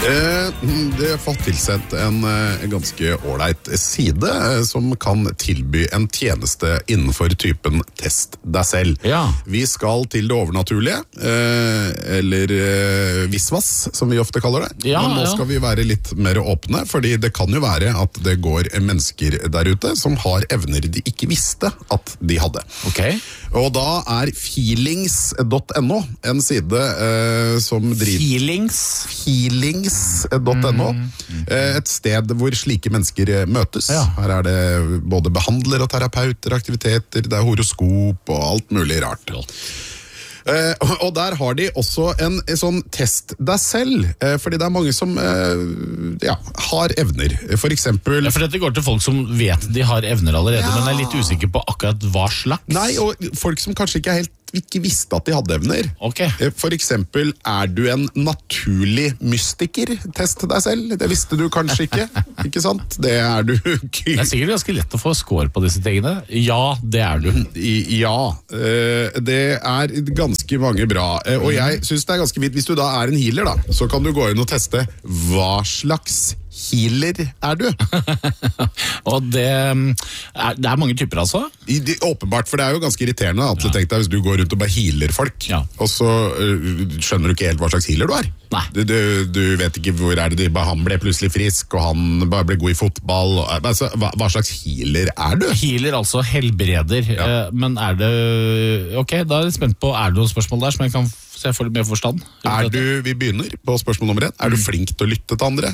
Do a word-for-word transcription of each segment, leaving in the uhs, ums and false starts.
Eh, det har fått tilsendt en eh, ganske ålreit side eh, som kan tilby en tjeneste innenfor typen test deg selv. Ja. Vi skal til det overnaturlige, eh, eller eh, visvas, som vi ofte kaller det. Ja, Men nå ja. skal vi være litt mer åpne, fordi det kan jo være at det går mennesker der ute som har evner de ikke visste at de hadde. Ok. Og da er feelings dot no en side eh, som driver... Feelings. Feelings dot no, et sted hvor slike mennesker møtes. Ja. Her er det både behandler og terapeuter, aktiviteter, det er horoskop og alt mulig rart. Eh, og der har de også en, en sånn test deg selv, eh, fordi det er mange som eh, ja, har evner. For eksempel... Ja, for dette går til folk som vet de har evner allerede, Ja. men er litt usikker på akkurat hva slags. Nei, og folk som kanskje ikke helt ikke visste at de hadde evner. Ok. Eh, For eksempel, er du en naturlig mystiker? Test deg selv. Det visste du kanskje ikke, ikke sant? Det er du ikke. Det er sikkert ganske lett å få score på disse tingene. Ja, det er du. I- Ja, eh, det er ganske mange bra. Eh, Og jeg synes det er ganske vidt. Hvis du da er en healer, da, så kan du gå inn og teste hva slags healer er du. Og det er, det er mange typer, altså. I, det, åpenbart, for det er jo ganske irriterende. Ja. Tenk deg hvis du går rundt og bare healer folk, Ja. og så uh, skjønner du ikke helt hva slags healer du er. Nei. Du, du, du vet ikke hvor er det de, han ble plutselig frisk, og han bare ble god i fotball. Og, altså, hva, hva slags healer er du? Healer, altså helbreder. Ja. Eh, Men er det... Ok, da er jeg spent på, er det noen spørsmål der som jeg kan se for med forstand? Er du, vi begynner på spørsmål nummer én. Er du flink til å lytte til andre?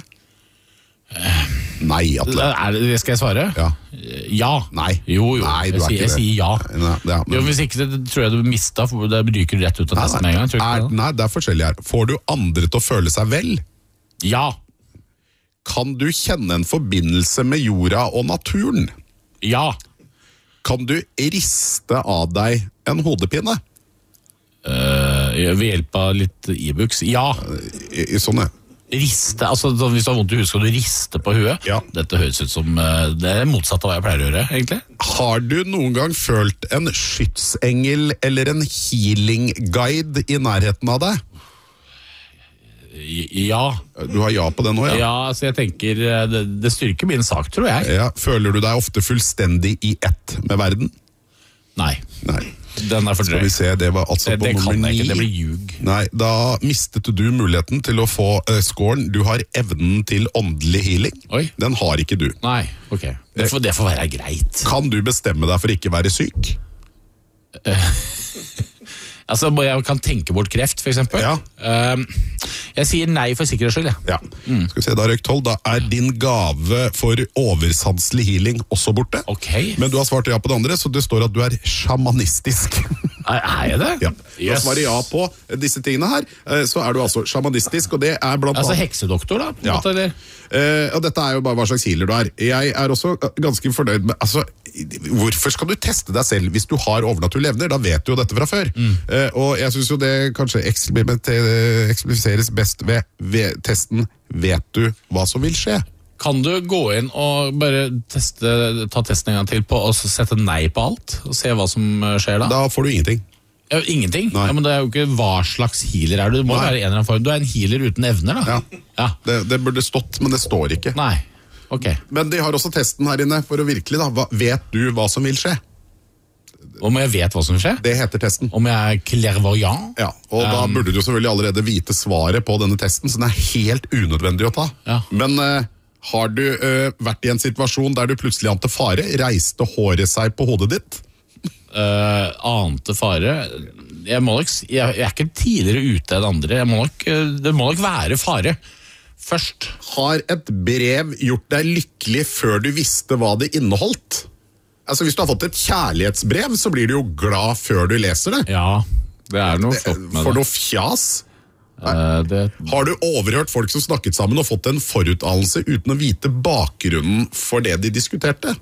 Nei, Atle. Er det, skal jeg svare? Ja. Ja. Nei. Jo, jo. Nei, du jeg, er sier, ikke jeg det. sier ja. Nei, ja, men- Jo, hvis ikke, det tror jeg du mistet, for det ryker du rett ut av Nei, testen med en gang. Tror du er, ikke det? nei, det er forskjellig her. Får du andre til å føle seg vel? Ja. Kan du kjenne en forbindelse med jorda og naturen? Ja. Kan du riste av deg en hodepine? Eh, ved hjelp av litt e-books. Ja. I, i sånne. Riste, altså så hvis du har vondt i huet, skal du riste på huet. Ja. Dette høres ut som eh, det er motsatt av hva jeg pleier å gjøre, egentlig. Har du noen gang følt en skytsengel eller en healing-guide i nærheten av deg? Ja. Du har ja på den nå, ja? Ja, så jeg tenker eh, det, det styrker min sak, tror jeg. Ja. Føler du deg ofte fullstendig i ett med verden? Nei, Nei. den er for Skal vi drøy. se, det var altså Det, på det kan nummer jeg ikke, det ni. blir ljug. Nei, da mistet du muligheten til å få uh, scoren. Du har evnen til åndelig healing. Oi. Den har ikke du. Nei, ok. Det får, det får være greit. Kan du bestemme deg for ikke være syk? Altså, jeg kan tenke bort kreft, for eksempel. Ja. Eh, jeg sier nei for sikkerhets skyld, jeg. Ja. Skal vi se, da røyk tolv. Da er din gave for oversanselig healing også borte. Ok. Men du har svart ja på det andre, så det står at du er sjamanistisk. Er, er jeg det? Ja. Du har Yes. svaret ja på disse tingene her, eh, så er du altså sjamanistisk, og det er blant Altså annet... heksedoktor, da? På en Ja. måte, eller? Eh, og dette er jo bare hva slags healer du er. Jeg er også ganske fornøyd med altså, hvorfor skal du teste deg selv hvis du har overnaturlige evner? Da vet du jo dette fra før. Eh, og jeg synes jo det kanskje eksplimenter- ekspliseres best ved, ved testen vet du hva som vil skje? Kan du gå inn og bare teste, ta testen en gang til på og så sette nei på alt? Og se hva som eh, skjer da? Da får du ingenting. Ja, ingenting? Nei. Ja, men det er jo ikke hva slags healer er du. Det må Nei. være en eller annen form. Du er en healer uten evner, da. Ja. Ja. Det, det burde stått, men det står ikke. Nei. Ok. Men de har også testen her inne for å virkelig da. Hva, vet du hva som vil skje? Om jeg vet hva som skjer? Det heter testen. Om jeg er clairvoyant? Ja, og da Um. burde du jo selvfølgelig allerede vite svaret på denne testen, så den er helt unødvendig å ta. Ja. Men eh, har du eh, vært i en situasjon der du plutselig ante fare, reiste håret seg på hodet ditt? Uh, ante fare jeg, må nok, s- jeg, jeg er ikke tidligere ute enn andre. Jeg må nok, uh, det må nok være fare først. Har et brev gjort deg lykkelig før du visste hva det inneholdt? Altså, hvis du har fått et kjærlighetsbrev, så blir du jo glad før du leser det. Ja, det er noe flott med For det. noe fjas. Uh, det Har du overhørt folk som snakket sammen og fått en foruttalelse uten å vite bakgrunnen for det de diskuterte?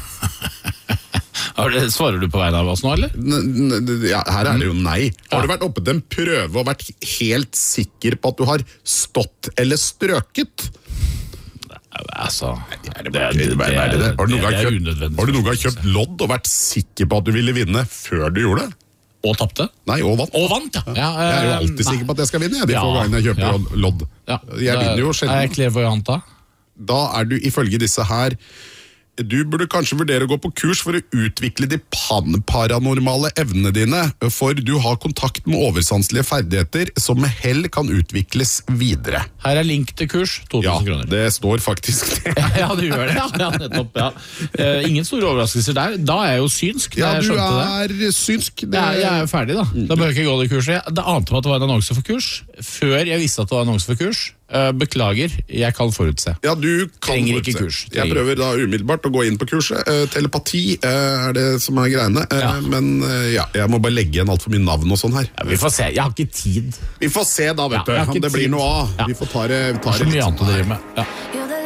har det, svarer du på vegne av oss nå, eller? N- n- Ja, her er det jo nei. Har du vært oppe til en prøve og vært helt sikker på at du har stått eller strøket? Altså, det, Hva er det det? Har du noen gang det er kjøpt- unødvendig. har du noen gang kjøpt lodd og vært sikker på at du ville vinne før du gjorde det? Og tapte. Nei, og vant. Og vant, ja. ja Jeg er jo eh, alltid nei. sikker på at jeg skal vinne, jeg, de Ja, få gangene jeg kjøper ja. lodd. Ja. Jeg vinner jo Er jeg sjelden. clairvoyant da? Da er du ifølge disse her du burde kanskje vurdere å gå på kurs for å utvikle de pan-paranormale evnene dine, for du har kontakt med oversanselige ferdigheter som med hell kan utvikles videre. Her er link til kurs, to tusen Ja, kroner. det står faktisk det. Ja, du gjør det. Ja, ja nettopp. Ja. Eh, ingen store overraskelser der. Da er jeg jo synsk. Ja, jeg du skjønte det. er synsk. Det... Ja, jeg er jo ferdig, da. Da bør jeg ikke gå det kurset. Jeg- Det ante meg at det var en annonse for kurs, før jeg visste at det var en annonse for kurs. Eh, Beklager, jeg kan forutse. Ja, du kan Trenger ikke forutse. kurs. Jeg prøver da umiddelbart å gå inn på kurset. Eh, telepati eh, er det som er greiene. Eh, Ja. Men eh, ja, jeg må bare legge igjen alt for mye navn og sånn her. Ja, vi får se. Jeg har ikke tid. Vi får se da, vet Ja, jeg har du. ikke Det blir tid. noe av. Ja. Vi får ta det, ta Det er det så mye litt annet å sånn her. drive med. Ja.